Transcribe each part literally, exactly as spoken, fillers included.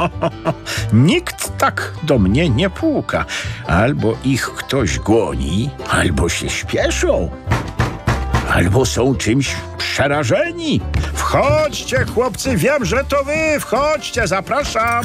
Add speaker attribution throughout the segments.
Speaker 1: Nikt tak do mnie nie puka. Albo ich ktoś goni, albo się śpieszą, albo są czymś przerażeni. Wchodźcie, chłopcy, wiem, że to wy. Wchodźcie, zapraszam.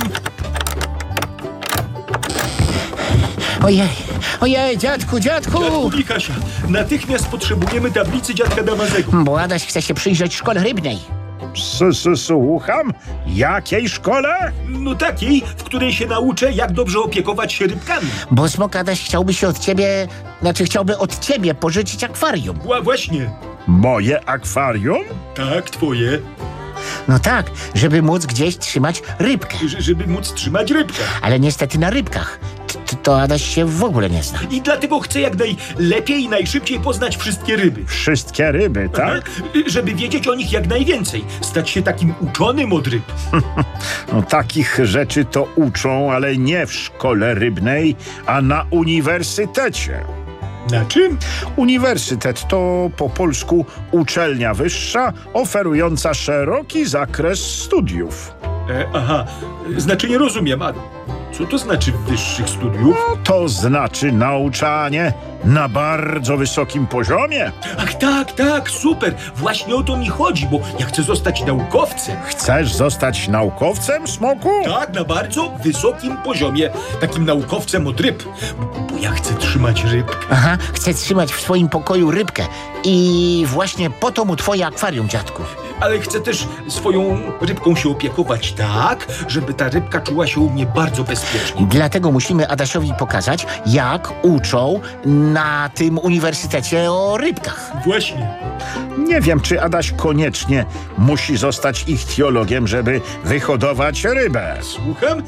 Speaker 2: Ojej, ojej, dziadku, dziadku!
Speaker 3: Dziadku Michasia, natychmiast potrzebujemy tablicy dziadka Damazego.
Speaker 2: Bo Adaś chce się przyjrzeć szkole rybnej.
Speaker 1: S- s- Słucham? Jakiej szkole?
Speaker 3: No takiej, w której się nauczę, jak dobrze opiekować się rybkami.
Speaker 2: Bo smok Adaś chciałby się od ciebie, znaczy chciałby od ciebie pożyczyć akwarium.
Speaker 3: Ła, właśnie.
Speaker 1: Moje akwarium?
Speaker 3: Tak, twoje.
Speaker 2: No tak, żeby móc gdzieś trzymać rybkę.
Speaker 3: Ż- żeby móc trzymać rybkę.
Speaker 2: Ale niestety na rybkach. T- t- To Adaś się w ogóle nie zna.
Speaker 3: I dlatego chcę jak najlepiej i najszybciej poznać wszystkie ryby.
Speaker 1: Wszystkie ryby, tak?
Speaker 3: Żeby wiedzieć o nich jak najwięcej. Stać się takim uczonym od ryb.
Speaker 1: No, takich rzeczy to uczą, ale nie w szkole rybnej, a na uniwersytecie.
Speaker 3: Na czym?
Speaker 1: Uniwersytet to po polsku uczelnia wyższa oferująca szeroki zakres studiów.
Speaker 3: E, aha, znaczy nie rozumiem, a co to znaczy wyższych studiów?
Speaker 1: To znaczy nauczanie na bardzo wysokim poziomie.
Speaker 3: Ach tak, tak, super. Właśnie o to mi chodzi, bo ja chcę zostać naukowcem.
Speaker 1: Chcesz zostać naukowcem, Smoku?
Speaker 3: Tak, na bardzo wysokim poziomie. Takim naukowcem od ryb. Bo ja chcę trzymać rybkę.
Speaker 2: Aha, chce trzymać w swoim pokoju rybkę. I właśnie po to mu twoje akwarium, dziadku.
Speaker 3: Ale chcę też swoją rybką się opiekować tak, żeby ta rybka czuła się u mnie bardzo bezpiecznie.
Speaker 2: Dlatego musimy Adasiowi pokazać, jak uczą na tym uniwersytecie o rybkach.
Speaker 3: Właśnie.
Speaker 1: Nie wiem, czy Adaś koniecznie musi zostać ichtiologiem, żeby wyhodować rybę.
Speaker 3: Słucham?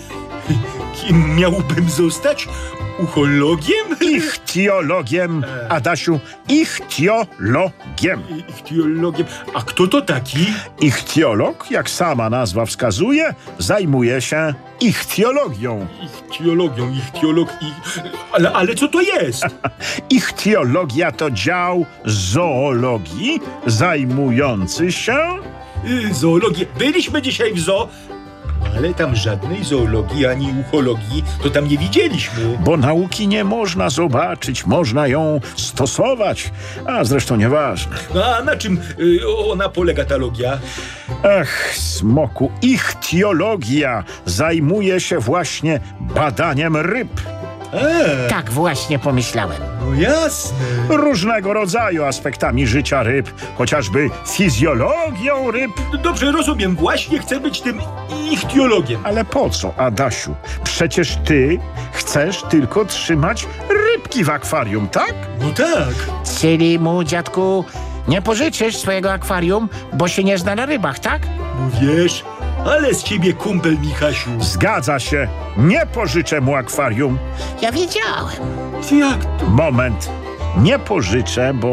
Speaker 3: Kim miałbym zostać? Uchologiem?
Speaker 1: Ichtiologiem, Adasiu, ichtiologiem.
Speaker 3: Ichtiologiem. A kto to taki?
Speaker 1: Ichtiolog, jak sama nazwa wskazuje, zajmuje się ichtiologią.
Speaker 3: Ichtiologią, ichtiolog i... Ale, ale co to jest?
Speaker 1: Ichtiologia to dział zoologii zajmujący się...
Speaker 3: Y, Zoologię. Byliśmy dzisiaj w zoo, ale tam żadnej zoologii ani uchologii to tam nie widzieliśmy.
Speaker 1: Bo nauki nie można zobaczyć, można ją stosować, a zresztą nieważne.
Speaker 3: No, a na czym y, ona polega, ta logia?
Speaker 1: Ech, Smoku, ichtiologia zajmuje się właśnie badaniem ryb.
Speaker 3: A,
Speaker 2: Tak właśnie pomyślałem.
Speaker 3: no jasne.
Speaker 1: Różnego rodzaju aspektami życia ryb, chociażby fizjologią ryb.
Speaker 3: Dobrze, rozumiem. Właśnie chcę być tym ichtiologiem.
Speaker 1: Ale po co, Adasiu? Przecież ty chcesz tylko trzymać rybki w akwarium, tak?
Speaker 3: No tak.
Speaker 2: Czyli mu, dziadku, nie pożyczysz swojego akwarium, bo się nie zna na rybach, tak?
Speaker 3: No wiesz, ale z ciebie kumpel, Michasiu.
Speaker 1: Zgadza się, nie pożyczę mu akwarium.
Speaker 2: Ja wiedziałem.
Speaker 3: Jak to?
Speaker 1: Moment, nie pożyczę, bo